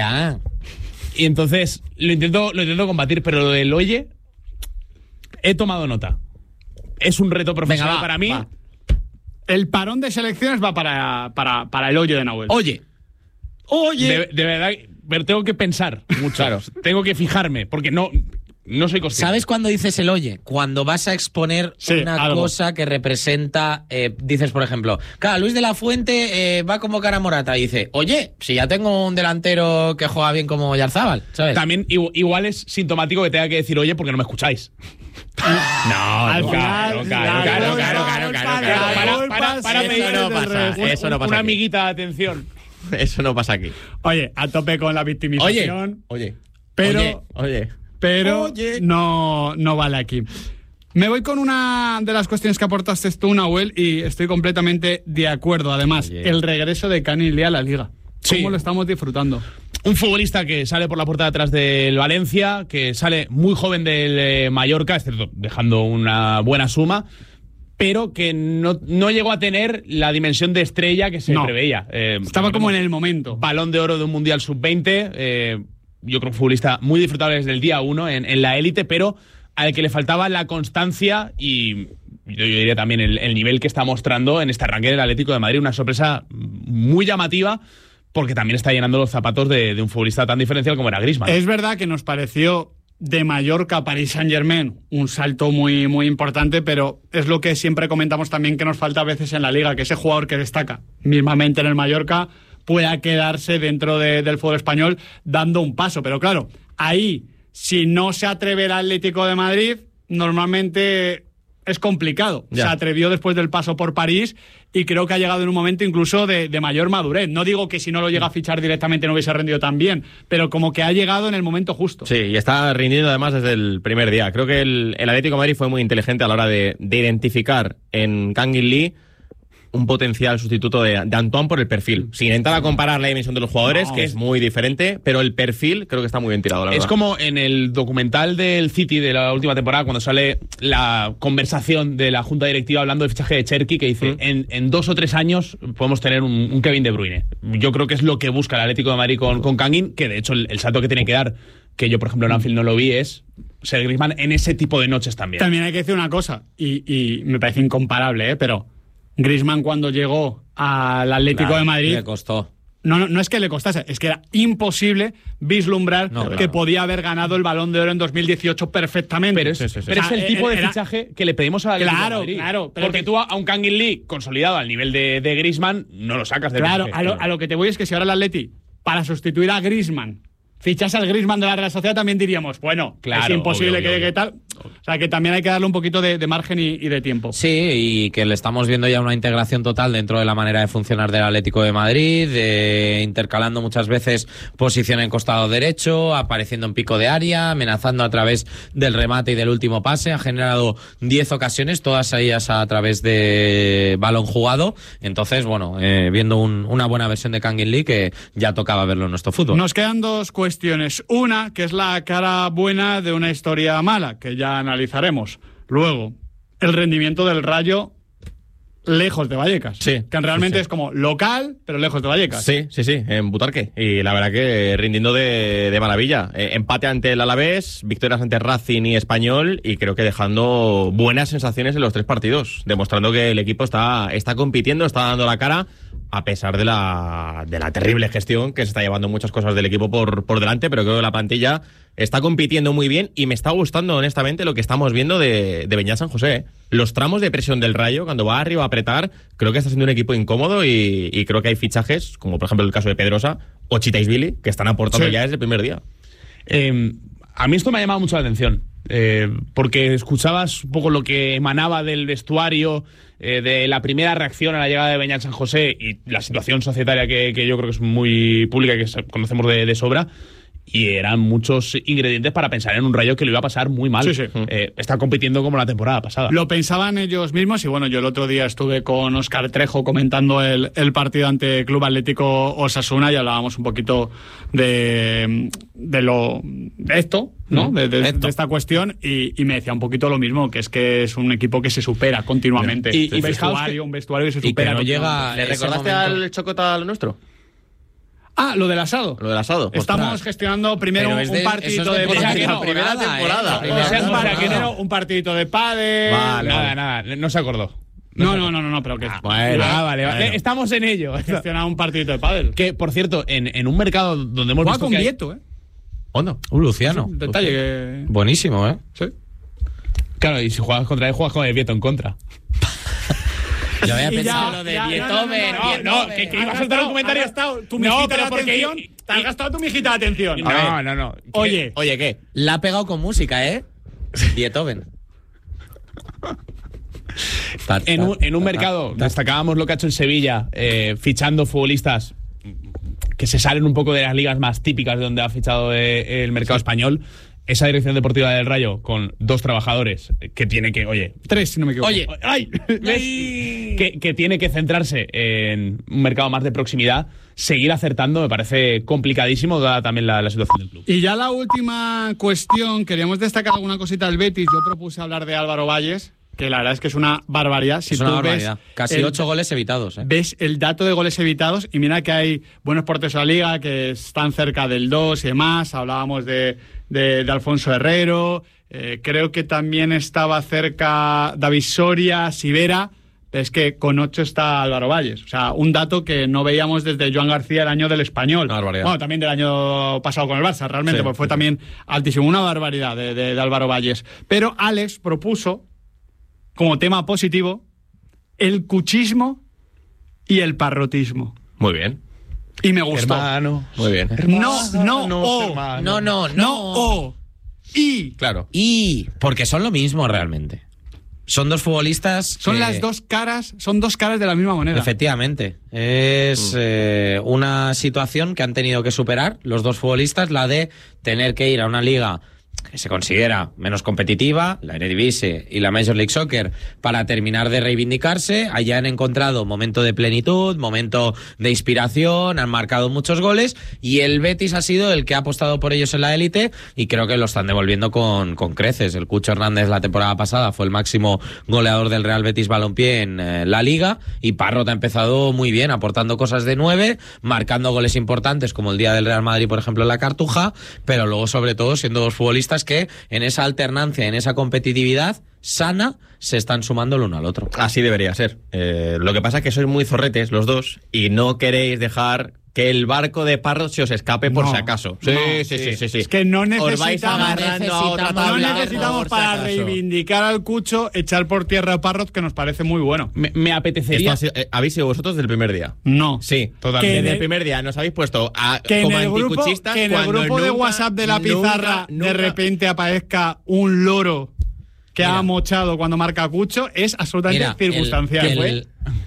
Y entonces lo intento combatir, pero lo del oye, he tomado nota. Es un reto profesional para mí. Va. El parón de selecciones va para el oye de Nahuel. Oye. De verdad, pero tengo que pensar mucho. Claro. Tengo que fijarme, porque no soy consciente. ¿Sabes cuándo dices el oye? Cuando vas a exponer una cosa que representa, dices, por ejemplo, claro, Luis de la Fuente va a convocar a Morata y dice, oye, si ya tengo un delantero que juega bien como Oyarzábal, ¿sabes? También igual es sintomático que tenga que decir oye porque no me escucháis. Claro. Para eso no pasa. Eso no pasa. Una aquí. amiguita de atención. Eso no pasa aquí. Oye, a tope con la victimización. Oye. Pero Oye. No vale aquí. Me voy con una de las cuestiones que aportaste tú, Nahuel, y estoy completamente de acuerdo. Además, el regreso de Canning Lee a la Liga. ¿Cómo lo estamos disfrutando? Un futbolista que sale por la puerta de atrás del Valencia, que sale muy joven del Mallorca, es cierto, dejando una buena suma, pero que no llegó a tener la dimensión de estrella que se preveía. Estaba como en el momento. Balón de oro de un Mundial Sub-20, yo creo que un futbolista muy disfrutable desde el día 1 en la élite, pero al que le faltaba la constancia y yo diría también el nivel que está mostrando en este arranque del Atlético de Madrid. Una sorpresa muy llamativa, porque también está llenando los zapatos de un futbolista tan diferencial como era Griezmann. Es verdad que nos pareció de Mallorca a Paris Saint-Germain un salto muy, muy importante, pero es lo que siempre comentamos también que nos falta a veces en la Liga, que ese jugador que destaca mismamente en el Mallorca pueda quedarse dentro del fútbol español dando un paso. Pero claro, ahí, si no se atreve el Atlético de Madrid, normalmente es complicado. Se atrevió después del paso por París y creo que ha llegado en un momento incluso de mayor madurez. No digo que si no lo llega a fichar directamente no hubiese rendido tan bien, pero como que ha llegado en el momento justo. Sí, y está rindiendo además desde el primer día. Creo que el Atlético de Madrid fue muy inteligente a la hora de identificar en Canning Lee un potencial sustituto de Antoine por el perfil. Sin intentar comparar la dimensión de los jugadores, que es muy diferente, pero el perfil creo que está muy bien tirado, la verdad. Es como en el documental del City de la última temporada, cuando sale la conversación de la junta directiva hablando del fichaje de Cherki, que dice, en 2 o 3 años podemos tener un Kevin De Bruyne. Yo creo que es lo que busca el Atlético de Madrid con Canning, que de hecho el salto que tiene que dar, que yo por ejemplo en Anfield no lo vi, es ser Griezmann en ese tipo de noches también. También hay que decir una cosa, y me parece incomparable, pero Griezmann cuando llegó al Atlético de Madrid le costó. No es que le costase, es que era imposible vislumbrar que podía haber ganado el Balón de Oro en 2018 perfectamente. Pero es el tipo de fichaje que le pedimos al Atlético de Madrid. Claro. Porque tú a un Canning Lee consolidado al nivel de Griezmann no lo sacas de Claro, PSG. a lo que te voy es que si ahora el Atleti, para sustituir a Griezmann, fichase al Griezmann de la Real Sociedad, también diríamos, bueno, es imposible que tal. O sea, que también hay que darle un poquito de margen y de tiempo. Sí, y que le estamos viendo ya una integración total dentro de la manera de funcionar del Atlético de Madrid, intercalando muchas veces posición en costado derecho, apareciendo en pico de área, amenazando a través del remate y del último pase. Ha generado 10 ocasiones, todas ellas a través de balón jugado. Entonces, bueno, viendo una buena versión de Canning Lee, que ya tocaba verlo en nuestro fútbol. Nos quedan 2 cuestiones. Una, que es la cara buena de una historia mala, que ya analizaremos. Luego, el rendimiento del Rayo lejos de Vallecas. Sí. Que realmente es como local, pero lejos de Vallecas. Sí, en Butarque. Y la verdad que rindiendo de maravilla. Empate ante el Alavés, victorias ante Racing y Español, y creo que dejando buenas sensaciones en los 3 partidos, demostrando que el equipo está compitiendo, está dando la cara, a pesar de la terrible gestión que se está llevando muchas cosas del equipo por delante, pero creo que la plantilla está compitiendo muy bien y me está gustando honestamente lo que estamos viendo de Beñat San José. Los tramos de presión del Rayo, cuando va arriba a apretar, creo que está siendo un equipo incómodo y creo que hay fichajes, como por ejemplo el caso de Pedrosa o Chitaisvili, que están aportando ya desde el primer día. A mí esto me ha llamado mucho la atención, porque escuchabas un poco lo que emanaba del vestuario, de la primera reacción a la llegada de Beñat San José y la situación societaria que yo creo que es muy pública y que conocemos de sobra. Y eran muchos ingredientes para pensar en un Rayo que lo iba a pasar muy mal. Sí. Está compitiendo como la temporada pasada. Lo pensaban ellos mismos y bueno, yo el otro día estuve con Óscar Trejo comentando el partido ante Club Atlético Osasuna y hablábamos un poquito de esto, ¿no? De esta cuestión y me decía un poquito lo mismo, que es un equipo que se supera continuamente. Y un vestuario que se supera. Y que no llega. ¿Le recordaste al Chocota lo nuestro? Ah, lo del asado. Lo del asado. Estamos Ostras. gestionando primero Pero un eso es partidito de primera pádel. primera temporada. O sea, que no, un partidito de pádel. Vale. Nada, no se acordó. No, pero que Bueno. Vale. Estamos en ello. gestionado un partidito de pádel. Que, por cierto, en un mercado donde hemos Juega visto con que hay- Vieto, ¿Onda? Luciano. Un detalle que... Buenísimo, ¿eh? Sí. Claro, y si juegas contra él, juegas con el Vieto en contra. Yo había Y pensado ya- lo de ya- Beethoven. No, que iba a soltar un comentario. Has gastado tu No, mijita pero de porque- atención. Te has gastado tu mijita de atención. No. Oye, Oye, ¿qué? La ha pegado con música, ¿eh? Beethoven. En un mercado, destacábamos lo que ha hecho en Sevilla, fichando futbolistas que se salen un poco de las ligas más típicas de donde ha fichado el mercado español. Esa dirección deportiva del Rayo con 2 trabajadores que tiene que, oye, 3, si no me equivoco. Oye, ¡ay! ¿Ves? Que tiene que centrarse en un mercado más de proximidad. Seguir acertando me parece complicadísimo, dada también la situación del club. Y ya la última cuestión, queríamos destacar alguna cosita del Betis. Yo propuse hablar de Álvaro Valles, que la verdad es que es una barbaridad. Si Es una tú barbaridad. ves Casi el- 8 goles evitados, ¿eh? Ves el dato de goles evitados y mira que hay buenos porteros en la liga que están cerca del 2 y demás. Hablábamos de Alfonso Herrero, creo que también estaba cerca David Soria, Sivera. Es que con 8 está Álvaro Valles. O sea, un dato que no veíamos desde Joan García el año del Español. Una barbaridad. Bueno, también del año pasado con el Barça, realmente, Sí, porque fue sí, también altísimo. Una barbaridad de Álvaro Valles. Pero Alex propuso, como tema positivo, el cuchismo y el parrotismo. Muy bien. Y me gustó. Hermano. Muy bien. No. Y Claro. Y porque son lo mismo realmente. Son 2 futbolistas. son que- las dos caras de la misma moneda. Efectivamente. Es una situación que han tenido que superar los 2 futbolistas, la de tener que ir a una liga que se considera menos competitiva, la Eredivisie y la Major League Soccer, para terminar de reivindicarse. Allá han encontrado momento de plenitud, momento de inspiración, han marcado muchos goles y el Betis ha sido el que ha apostado por ellos en la élite y creo que lo están devolviendo con creces. El Cucho Hernández la temporada pasada fue el máximo goleador del Real Betis Balompié en la Liga y Parrot ha empezado muy bien, aportando cosas de 9, marcando goles importantes como el día del Real Madrid, por ejemplo, en la Cartuja, pero luego sobre todo siendo 2 futbolistas que en esa alternancia, en esa competitividad sana, se están sumando el uno al otro. Así debería ser. Lo que pasa es que sois muy zorretes los dos y no queréis dejar que el barco de Parrot se os escape por No. si acaso. No. Sí. Es que no Os vais necesitamos, agarrando a otra necesitamos- tabla. no necesitamos por si para acaso. reivindicar al Cucho echar por tierra a Parrot, que nos parece muy bueno. Me apetecería. Habéis sido vosotros desde el primer día. No. Sí, Totalmente. Desde el primer día nos habéis puesto Que como en el grupo, anticuchistas que en el cuando grupo de nunca, WhatsApp de la pizarra nunca- de repente aparezca un loro que ha mochado cuando marca Cucho es absolutamente Mira, circunstancial.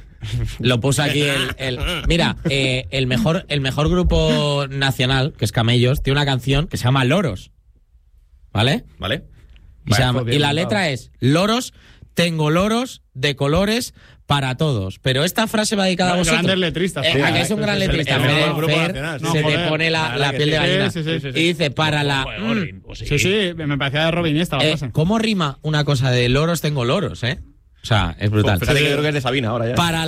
lo puso aquí mira, el mejor grupo nacional, que es Camellos, tiene una canción que se llama Loros. ¿Vale? ¿Vale? Y la letra es: loros, tengo loros de colores para todos. Pero esta frase va dedicada a vosotros. Grandes letristas. ¿A que es un gran letrista? el Fer, mejor grupo Fer, nacional, sí. se No, te joder. pone la verdad que piel de sí. gallina. Sí. Y dice, para la... Sí, me parecía de Robin esta la frase. ¿Cómo rima una cosa de loros tengo loros, O sea, es brutal. Fíjate que yo creo que es de Sabina ahora ya. Para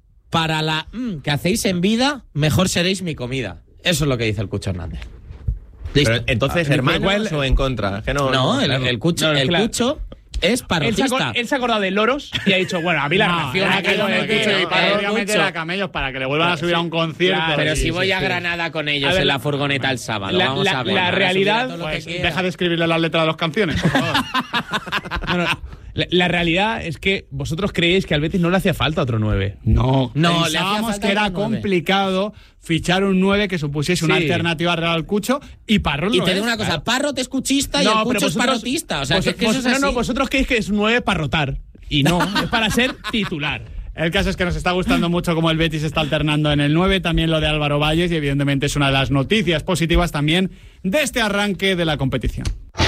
la que hacéis en vida, mejor seréis mi comida. Eso es lo que dice el Cucho Hernández. Listo. Pero entonces, hermanos o en contra. Que No, el Cucho, No, es el claro. Cucho es parrotista. Él se ha acordado de loros y ha dicho, bueno, a mí la relación era que que con con el el Cucho Cucho y y Parrot. Parrot meter a Camellos para que le vuelvan a subir a un concierto. claro, Pero Y- si voy sí, a sí. Granada con ellos A ver, en la furgoneta el sábado, la- vamos la- a ver. la Van a realidad, subir a todo lo que Pues quieran. deja de escribirle las letras de las canciones, por favor. No, la realidad es que vosotros creéis que al Betis no le hacía falta otro 9. No, No, le hacía pensábamos falta que era otro 9. complicado fichar un 9 que supusiese una Sí. alternativa real al Cucho y Parrot Y lo te es. digo una cosa, Parrot es cuchista y el pero Cucho es parrotista. O sea, que es que eso es no, así. no, vosotros creéis que es un 9 para rotar. Y no, es para ser titular. El caso es que nos está gustando mucho cómo el Betis está alternando en el 9, también lo de Álvaro Valles, y evidentemente es una de las noticias positivas también de este arranque de la competición.